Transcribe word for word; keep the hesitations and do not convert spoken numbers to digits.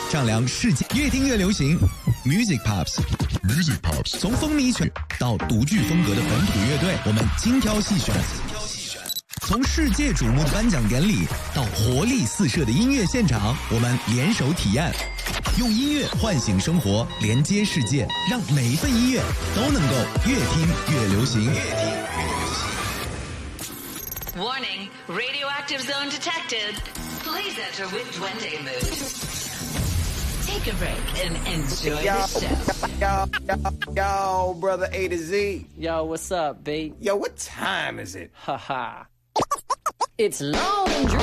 丈量世界，越听越流行。Music Pops，Music Pops， 从风靡全到独具风格的本土乐队，我们精挑细选。从世界瞩目的颁奖典礼到活力四射的音乐现场，我们联手体验，用音乐唤醒生活，连接世界，让每一份音乐都能够越听越流行。越听越流行。 Warning, radioactive zone detected. Please enter with Duende mood. Take a break and enjoy yo, the show. Yo, yo, yo, brother A to Z. Yo, what's up, B? Yo, what time is it? Haha. It's long and